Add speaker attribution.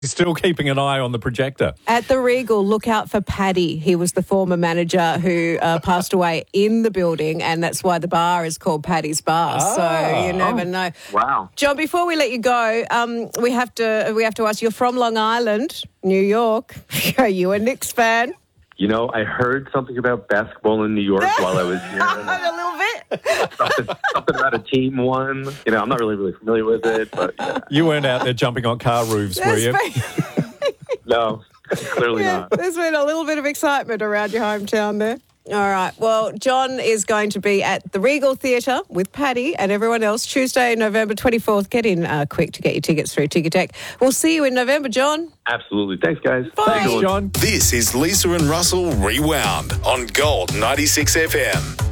Speaker 1: Still keeping an eye on the projector.
Speaker 2: At the Regal, look out for Paddy. He was the former manager who passed away in the building, and that's why the bar is called Paddy's Bar. So you never know.
Speaker 3: Wow.
Speaker 2: John, before we let you go, we have to ask, you're from Long Island, New York. Are you a Knicks fan?
Speaker 3: You know, I heard something about basketball in New York while I was here.
Speaker 2: A little bit.
Speaker 3: Something about a team won. You know, I'm not really familiar with it, but yeah.
Speaker 1: You weren't out there jumping on car roofs, were you?
Speaker 3: No, clearly not.
Speaker 2: There's been a little bit of excitement around your hometown there. All right. Well, John is going to be at the Regal Theatre with Paddy and everyone else Tuesday, November 24th. Get in quick to get your tickets through Ticketek. We'll see you in November, John.
Speaker 3: Thanks, guys.
Speaker 2: Bye.
Speaker 1: Thanks, John.
Speaker 4: This is Lisa and Russell Rewound on Gold 96 FM.